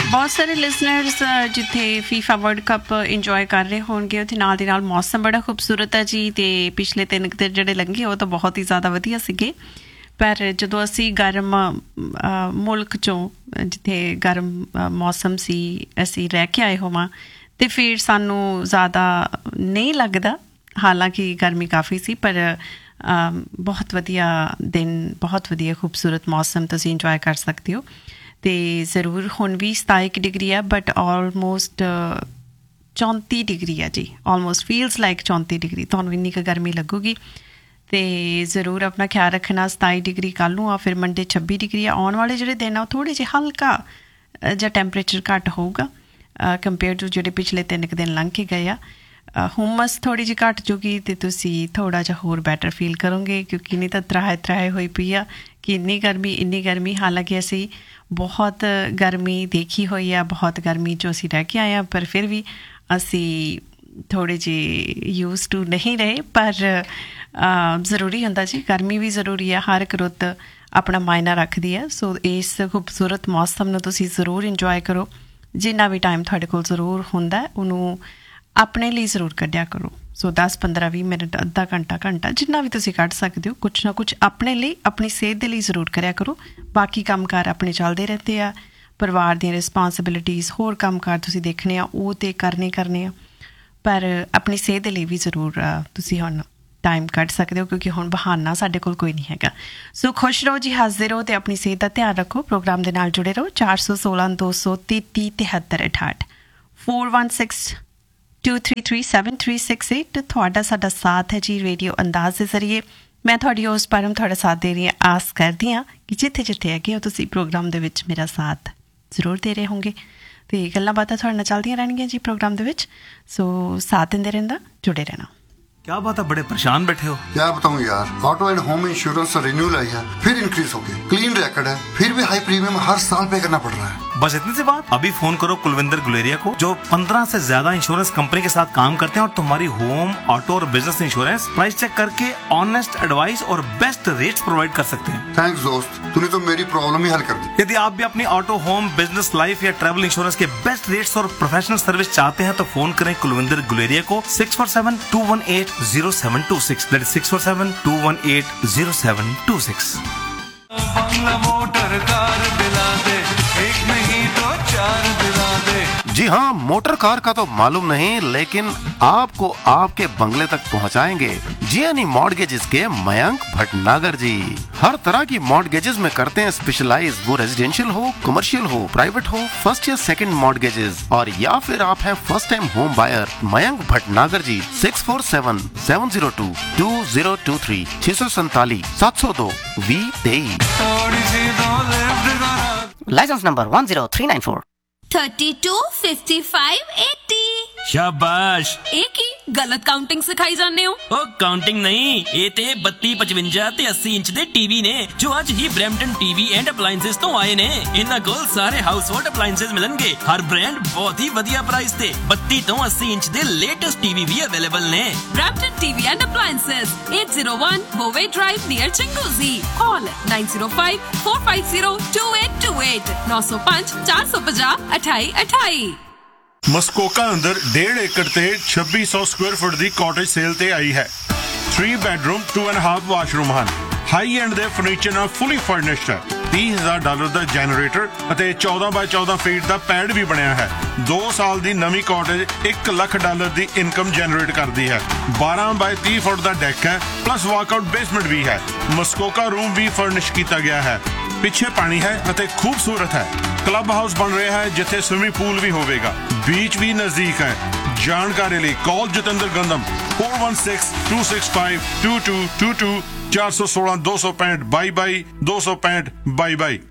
ਬਹੁਤ ਸਾਰੇ ਲਿਸਨਰਸ ਜਿੱਥੇ ਫੀਫਾ ਵਰਲਡ ਕੱਪ ਇੰਜੋਏ ਕਰ ਰਹੇ ਹੋਣਗੇ ਉੱਥੇ ਨਾਲ ਦੀ ਨਾਲ ਮੌਸਮ ਬੜਾ ਖੂਬਸੂਰਤ ਹੈ ਜੀ। ਅਤੇ ਪਿਛਲੇ 3 ਦਿਨ ਜਿਹੜੇ ਲੰਘੇ ਉਹ ਤਾਂ ਬਹੁਤ ਹੀ ਜ਼ਿਆਦਾ ਵਧੀਆ ਸੀਗੇ। ਪਰ ਜਦੋਂ ਅਸੀਂ ਗਰਮ ਮੁਲਕ 'ਚੋਂ ਜਿੱਥੇ ਗਰਮ ਮੌਸਮ ਸੀ ਅਸੀਂ ਰਹਿ ਕੇ ਆਏ ਹੋਵਾਂ ਅਤੇ ਫਿਰ ਸਾਨੂੰ ਜ਼ਿਆਦਾ ਨਹੀਂ ਲੱਗਦਾ। ਹਾਲਾਂਕਿ ਗਰਮੀ ਕਾਫੀ ਸੀ ਪਰ ਬਹੁਤ ਵਧੀਆ ਦਿਨ, ਬਹੁਤ ਵਧੀਆ ਖੂਬਸੂਰਤ ਮੌਸਮ ਤੁਸੀਂ ਇੰਜੋਏ ਕਰ ਸਕਦੇ ਹੋ। ਅਤੇ ਜ਼ਰੂਰ ਹੁਣ ਵੀ 27 ਡਿਗਰੀ ਆ ਬਟ ਆਲਮੋਸਟ 34 ਡਿਗਰੀ ਆ ਜੀ। Almost feels like 34 degree. ਤੁਹਾਨੂੰ ਇੰਨੀ ਕੁ ਗਰਮੀ ਲੱਗੂਗੀ ਅਤੇ ਜ਼ਰੂਰ ਆਪਣਾ ਖਿਆਲ ਰੱਖਣਾ। 27 ਡਿਗਰੀ ਕੱਲ੍ਹ ਨੂੰ ਆ, ਫਿਰ ਮੰਡੇ 26 ਡਿਗਰੀ ਆ। ਆਉਣ ਵਾਲੇ ਜਿਹੜੇ ਦਿਨ ਆ ਉਹ ਥੋੜ੍ਹੇ ਜਿਹੇ ਹਲਕਾ ਜਾਂ ਟੈਂਪਰੇਚਰ ਘੱਟ ਹੋਊਗਾ ਕੰਪੇਅਰ ਟੂ ਜਿਹੜੇ ਪਿਛਲੇ 3 ਦਿਨ ਲੰਘ ਕੇ ਗਏ ਆ। ਹੁਮਸ ਥੋੜ੍ਹੀ ਜਿਹੀ ਘੱਟ ਜੂਗੀ ਅਤੇ ਤੁਸੀਂ ਥੋੜ੍ਹਾ ਜਿਹਾ ਹੋਰ ਬੈਟਰ ਫੀਲ ਕਰੋਗੇ ਕਿਉਂਕਿ ਨਹੀਂ ਤਾਂ ਤਰਾਹੇ ਹੋਈ ਪਈ ਆ ਕਿ ਇੰਨੀ ਗਰਮੀ। ਹਾਲਾਂਕਿ ਅਸੀਂ ਬਹੁਤ ਗਰਮੀ ਦੇਖੀ ਹੋਈ ਆ, ਬਹੁਤ ਗਰਮੀ 'ਚੋਂ ਅਸੀਂ ਰਹਿ ਕੇ ਆਏ ਹਾਂ, ਪਰ ਫਿਰ ਵੀ ਅਸੀਂ ਥੋੜ੍ਹੇ ਜਿਹੇ ਯੂਜ਼ ਟੂ ਨਹੀਂ ਰਹੇ। ਪਰ ਜ਼ਰੂਰੀ ਹੁੰਦਾ ਜੀ, ਗਰਮੀ ਵੀ ਜ਼ਰੂਰੀ ਆ। ਹਰ ਇੱਕ ਰੁੱਤ ਆਪਣਾ ਮਾਇਨਾ ਰੱਖਦੀ ਹੈ। ਸੋ ਇਸ ਖੂਬਸੂਰਤ ਮੌਸਮ ਨੂੰ ਤੁਸੀਂ ਜ਼ਰੂਰ ਇੰਜੋਏ ਕਰੋ। ਜਿੰਨਾ ਵੀ ਟਾਈਮ ਤੁਹਾਡੇ ਕੋਲ ਜ਼ਰੂਰ ਹੁੰਦਾ ਉਹਨੂੰ ਆਪਣੇ ਲਈ ਜ਼ਰੂਰ ਕੱਢਿਆ ਕਰੋ। ਸੋ 10, 15, 20 ਮਿੰਟ, ਅੱਧਾ ਘੰਟਾ ਜਿੰਨਾ ਵੀ ਤੁਸੀਂ ਕੱਢ ਸਕਦੇ ਹੋ ਕੁਛ ਨਾ ਕੁਛ ਆਪਣੇ ਲਈ, ਆਪਣੀ ਸਿਹਤ ਦੇ ਲਈ ਜ਼ਰੂਰ ਕਰਿਆ ਕਰੋ। ਬਾਕੀ ਕੰਮਕਾਰ ਆਪਣੇ ਚੱਲਦੇ ਰਹਿੰਦੇ ਆ, ਪਰਿਵਾਰ ਦੀਆਂ ਰਿਸਪੋਂਸੀਬਿਲਿਟੀਜ਼, ਹੋਰ ਕੰਮਕਾਰ ਤੁਸੀਂ ਦੇਖਣੇ ਆ ਉਹ ਤਾਂ ਕਰਨੇ ਆ, ਪਰ ਆਪਣੀ ਸਿਹਤ ਦੇ ਲਈ ਵੀ ਜ਼ਰੂਰ ਤੁਸੀਂ ਹੁਣ ਟਾਈਮ ਕੱਢ ਸਕਦੇ ਹੋ ਕਿਉਂਕਿ ਹੁਣ ਬਹਾਨਾ ਸਾਡੇ ਕੋਲ ਕੋਈ ਨਹੀਂ ਹੈਗਾ। ਸੋ ਖੁਸ਼ ਰਹੋ ਜੀ, ਹੱਸਦੇ ਰਹੋ ਅਤੇ ਆਪਣੀ ਸਿਹਤ ਦਾ ਧਿਆਨ ਰੱਖੋ। ਪ੍ਰੋਗਰਾਮ ਦੇ ਨਾਲ ਜੁੜੇ ਰਹੋ। 416 233 7368 416 233-7368 ਤੁਹਾਡਾ ਸਾਡਾ ਸਾਥ ਹੈ ਜੀ ਰੇਡੀਓ ਅੰਦਾਜ਼ ਦੇ ਜ਼ਰੀਏ। ਮੈਂ ਤੁਹਾਡੀ ਉਸ ਪਰਮ ਤੁਹਾਡਾ ਸਾਥ ਦੇ ਰਹੀ ਹਾਂ। ਆਸ ਕਰਦੀ ਹਾਂ ਕਿ ਜਿੱਥੇ ਹੈਗੇ ਹੋ ਤੁਸੀਂ ਪ੍ਰੋਗਰਾਮ ਦੇ ਵਿੱਚ ਮੇਰਾ ਸਾਥ ਜ਼ਰੂਰ ਦੇ ਰਹੇ ਹੋਗੇ ਅਤੇ ਗੱਲਾਂ ਬਾਤਾਂ ਤੁਹਾਡੇ ਨਾਲ ਚੱਲਦੀਆਂ ਰਹਿਣਗੀਆਂ ਜੀ ਪ੍ਰੋਗਰਾਮ ਦੇ ਵਿੱਚ। ਸੋ ਸਾਥ ਦਿੰਦੇ ਰਹਿੰਦਾ, ਜੁੜੇ रहना। क्या बात है, बड़े परेशान बैठे हो? क्या बताऊं यार, auto and home insurance renewal आई है, फिर इंक्रीज हो गया। क्लीन रिकॉर्ड है, फिर भी हाई प्रीमियम हर साल पे करना पड़ रहा है। बस इतनी सी बात? अभी फोन करो कुलविंदर गुलेरिया को जो 15 से ज्यादा इंश्योरेंस कंपनी के साथ काम करते हैं और तुम्हारी होम, ऑटो और बिजनेस इंश्योरेंस प्राइस चेक करके ऑनेस्ट एडवाइस और बेस्ट रेट्स प्रोवाइड कर सकते हैं। थैंक्स दोस्त, तूने तो मेरी प्रॉब्लम ही हल कर दी। यदि आप भी अपनी ऑटो, होम, बिजनेस, लाइफ या ट्रैवल इंश्योरेंस के बेस्ट रेट्स और प्रोफेशनल सर्विस चाहते हैं तो फोन करें कुलविंदर गुलेरिया को 647-218-0726। That is 647-218-0726। मोटर कार दिला दे, एक नहीं तो 4 दिला दे। जी हाँ, मोटर कार का तो मालूम नहीं लेकिन आपको आपके बंगले तक पहुँचाएंगे जीएनई मॉर्गेजेस के मयंक भटनागर जी। हर तरह की मॉर्गेजेस में करते हैं स्पेशलाइज, वो रेजिडेंशियल हो, कमर्शियल हो, प्राइवेट हो, फर्स्ट या सेकंड मॉर्गेजेस, और या फिर आप हैं first time home buyer. Mayank Bhatnagar जी 647-702-2023 647-702-2023। Licence number 10394। 325580। शाबाश। एक ही गलत काउंटिंग सिखाई जाने हो। ओ काउंटिंग नहीं, ये ते 32, 55 ते 80 इंच दे टीवी ने जो अज ही ब्रैम्पटन टीवी एंड अप्लायंसेस तो आए ने। इन्हां कोल सारे हाउसहोल्ड अप्लायंसेस मिलणगे, हर ब्रांड बहुत ही वधिया प्राइस ते। 32 तो 80 इंच दे लेटेस्ट टीवी भी अवेलेबल ने। ब्रैम्पटन टीवी एंड अप्लायंसेस 801 बोवे ड्राइव नियर चिंगोजी। कॉल 905-450-2828 905 450 2828। ਮਸਕੋਕਾ ਅੰਦਰ 1.5 ਏਕੜ ਤੇ 2600 ਸਕੁਅਰ ਫੁੱਟ ਦੀ ਕਾਟੇਜ ਸੇਲ ਤੇ ਆਈ ਹੈ। 3 ਬੈਡਰੂਮ 2.5 ਵਾਸ਼ਰੂਮ ਹਨ। ਹਾਈ ਐਂਡ ਦੇ ਫਰਨੀਚਰ ਨਾਲ ਫੁੱਲੀ ਫਰਨਿਸ਼ਡ ਹੈ। $30,000 ਦਾ ਜਨਰੇਟਰ ਅਤੇ 14 ਬਾਈ 14 ਫੀਟ ਦਾ ਪੈਡ ਵੀ ਬਣਿਆ ਹੈ। 2 ਸਾਲ ਦੀ ਨਵੀਂ ਕਾਟੇਜ $1 ਲੱਖ ਦੀ ਇਨਕਮ ਜਨਰੇਟ ਕਰਦੀ ਹੈ। 12 ਬਾਈ 30 ਫੁੱਟ ਦਾ ਡੈਕ ਹੈ, ਪਲੱਸ ਵਾਕਆਊਟ ਬੇਸਮੈਂਟ ਵੀ ਹੈ। ਮਸਕੋਕਾ ਰੂਮ ਵੀ ਫਰਨਿਸ਼ ਕੀਤਾ ਗਿਆ ਹੈ। ਪਿੱਛੇ ਪਾਣੀ ਹੈ ਅਤੇ ਖੂਬਸੂਰਤ ਹੈ। ਕਲੱਬ ਹਾਊਸ ਬਣ ਰਿਹਾ ਹੈ ਜਿੱਥੇ ਸਵਿਮਿੰਗ ਪੂਲ ਵੀ ਹੋਵੇਗਾ। ਬੀਚ ਵੀ ਨਜ਼ਦੀਕ ਹੈ। ਜਾਣਕਾਰੀ ਲਈ ਕਾਲ ਜਤਿੰਦਰ ਗੰਦਮ 4162652222 416 265 22 265 22।